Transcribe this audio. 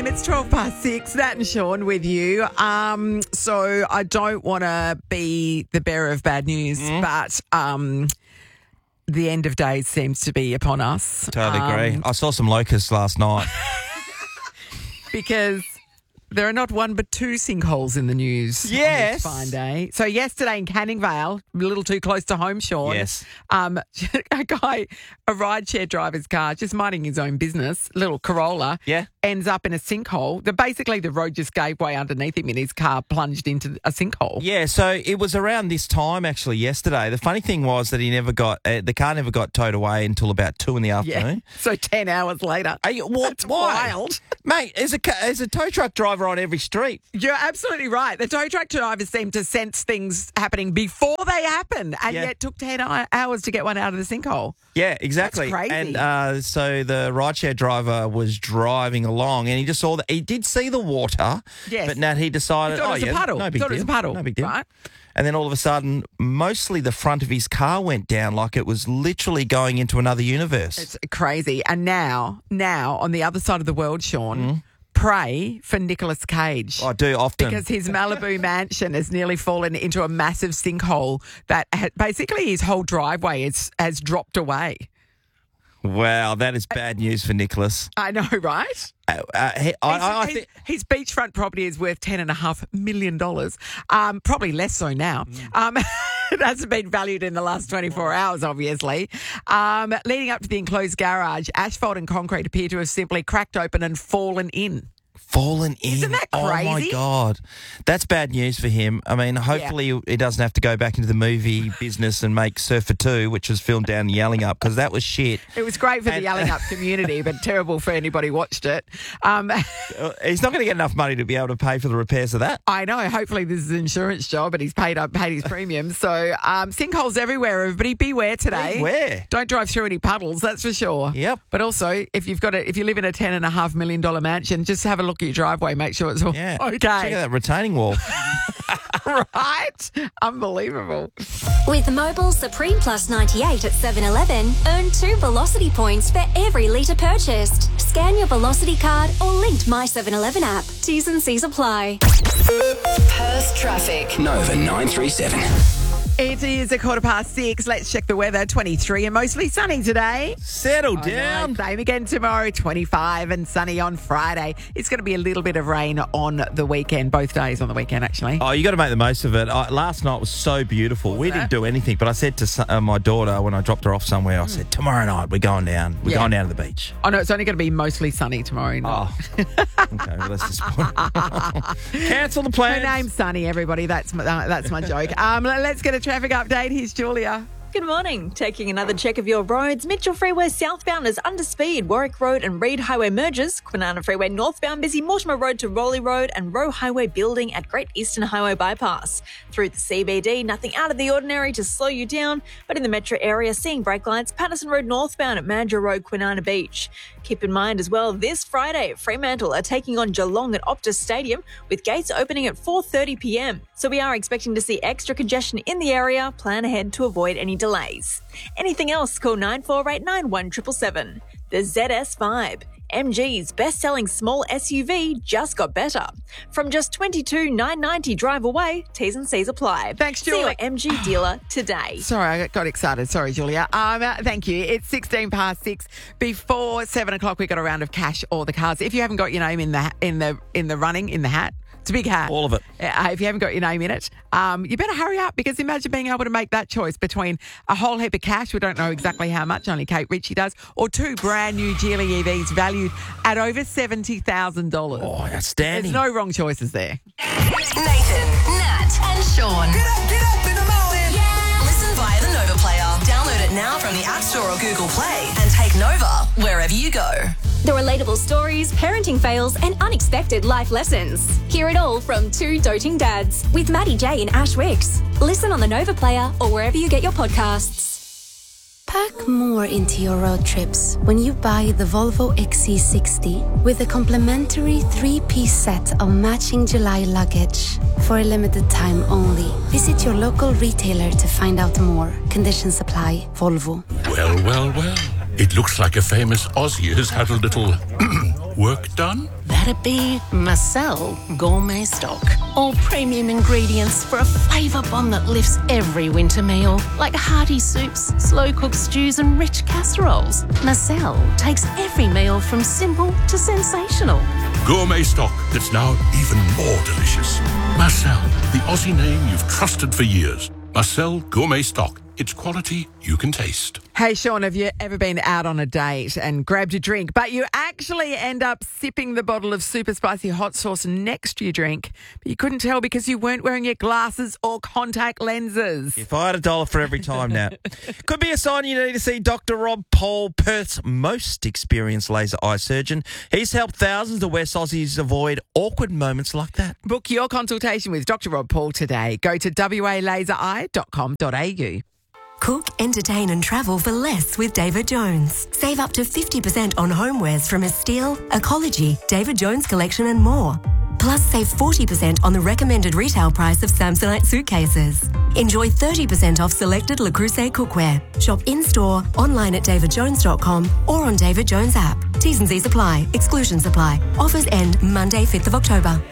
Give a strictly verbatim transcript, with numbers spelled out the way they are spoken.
team. It's twelve past six. Nat and Sean with you. Um, so I don't want to be the bearer of bad news, mm. but um, the end of days seems to be upon us. Totally um, agree. I saw some locusts last night. Because there are not one but two sinkholes in the news. Yes. On this fine day. So yesterday in Canning Vale, a little too close to home, Sean. Yes. Um, a guy, a rideshare driver's car, just minding his own business, little Corolla, Yeah. ends up in a sinkhole. The, basically, the road just gave way underneath him and his car plunged into a sinkhole. Yeah, so it was around this time actually yesterday. The funny thing was that he never got, uh, the car never got towed away until about two in the afternoon. Yeah. So ten hours later. Are you, what, That's why? wild. Mate, there's a, ca- there's a tow truck driver on every street. You're absolutely right. The tow truck drivers seem to sense things happening before they happen, and Yeah. yet took ten hours to get one out of the sinkhole. Yeah, exactly. That's crazy. And uh, so the rideshare driver was driving along and he just saw that, he did see the water, Yes. but Nat, he decided, He thought it oh was a yeah, puddle. no big Thought it deal. was a puddle, No big deal. right? And then all of a sudden, mostly the front of his car went down like it was literally going into another universe. It's crazy. And now, now on the other side of the world, Sean, Mm. pray for Nicolas Cage. I do often. Because his Malibu mansion has nearly fallen into a massive sinkhole that ha- basically his whole driveway is, has dropped away. Wow, that is bad news for Nicholas. I know, right? Uh, uh, he, I, I, I his, think, his beachfront property is worth ten and a half million dollars. Um, probably less so now. Mm. Um, it hasn't been valued in the last twenty-four hours, obviously. Um, leading up to the enclosed garage, asphalt and concrete appear to have simply cracked open and fallen in. fallen in. Isn't that Oh my crazy? God. That's bad news for him. I mean, hopefully he doesn't have to go back into the movie business and make Surfer two, which was filmed down in Yelling Up, because that was shit. It was great for the And- Yelling Up community, but terrible for anybody who watched it. Um, Uh, He's not going to get enough money to be able to pay for the repairs of that. I know. Hopefully, this is an insurance job, and he's paid up, paid his premium. So, um, sinkholes everywhere. Everybody, beware today. Beware. Don't drive through any puddles. That's for sure. Yep. But also, if you've got a, if you live in a ten and a half million dollar mansion, just have a look at your driveway. Make sure it's all Yeah. Check okay. out that retaining wall. Right? Unbelievable. With Mobile Supreme Plus ninety-eight at seven eleven, earn two Velocity points for every litre purchased. Scan your Velocity card or linked My seven eleven app. T's and C's apply. Perth traffic. Nova nine three seven. It is a quarter past six. Let's check the weather. twenty-three and mostly sunny today. Settle Oh, down. no, same again tomorrow, twenty-five and sunny on Friday. It's going to be a little bit of rain on the weekend, both days on the weekend, actually. Oh, you got to make the most of it. I, last night was so beautiful. We it? didn't do anything, but I said to son- uh, my daughter when I dropped her off somewhere, I said, tomorrow night we're going down. We're Yeah. going down to the beach. Oh, no, it's only going to be mostly sunny tomorrow night. Oh, okay. Well, let's just cancel the Her plans. name's Sunny, everybody. That's my, uh, that's my joke. Um, let- let's get a traffic update. Here's Julia. Good morning. Taking another check of your roads. Mitchell Freeway southbound is under speed. Warwick Road and Reed Highway merges. Kwinana Freeway northbound busy. Mortimer Road to Rowley Road and Rowe Highway building at Great Eastern Highway bypass. Through the C B D, nothing out of the ordinary to slow you down, but in the metro area, seeing brake lights. Patterson Road northbound at Mandurah Road, Kwinana Beach. Keep in mind as well, this Friday, Fremantle are taking on Geelong at Optus Stadium with gates opening at four thirty p m. So we are expecting to see extra congestion in the area. Plan ahead to avoid any delays. Anything else, call nine four eight nine one seven seven seven. The Z S Vibe. M G's best-selling small S U V just got better. From just twenty-two thousand nine hundred ninety dollars drive away, T's and C's apply. Thanks, See Julie. your M G dealer today. Sorry, I got excited. Sorry, Julia. Um, uh, thank you. It's sixteen past six. Before seven o'clock, we got a round of cash or the cards. If you haven't got your name in the in the in the running in the hat, it's a big hat. All of it. Uh, if you haven't got your name in it, um, you better hurry up, because imagine being able to make that choice between a whole heap of cash, we don't know exactly how much, only Kate Ritchie does, or two brand new Geely E Vs valued at over seventy thousand dollars. Oh, outstanding. There's no wrong choices there. Nathan, Nat, and Sean. Get up, get up in the morning. Yeah. Listen via the Nova Player. Download it now from the App Store or Google Play and take Nova wherever you go. The relatable stories, parenting fails, and unexpected life lessons. Hear it all from two doting dads with Maddie J and Ash Wicks. Listen on the Nova Player or wherever you get your podcasts. Pack more into your road trips when you buy the Volvo X C sixty with a complimentary three-piece set of matching July luggage. For a limited time only. Visit your local retailer to find out more. Conditions apply. Volvo. Well, well, well. It looks like a famous Aussie has had a little work done. That'd be Marcel Gourmet Stock. All premium ingredients for a flavour bomb that lifts every winter meal, like hearty soups, slow-cooked stews and rich casseroles. Marcel takes every meal from simple to sensational. Gourmet stock that's now even more delicious. Marcel, the Aussie name you've trusted for years. Marcel Gourmet Stock. It's quality you can taste. Hey, Sean, have you ever been out on a date and grabbed a drink, but you actually end up sipping the bottle of super spicy hot sauce next to your drink, but you couldn't tell because you weren't wearing your glasses or contact lenses? If I had a dollar for every time now. Could be a sign you need to see Doctor Rob Paul, Perth's most experienced laser eye surgeon. He's helped thousands of West Aussies avoid awkward moments like that. Book your consultation with Doctor Rob Paul today. Go to w a laser eye dot com dot a u. Cook, entertain and travel for less with David Jones. Save up to fifty percent on homewares from Esteel, Ecology, David Jones Collection and more. Plus save forty percent on the recommended retail price of Samsonite suitcases. Enjoy thirty percent off selected Le Creuset cookware. Shop in-store, online at david jones dot com or on David Jones app. T's and C's apply. Exclusions apply. Offers end Monday, fifth of October.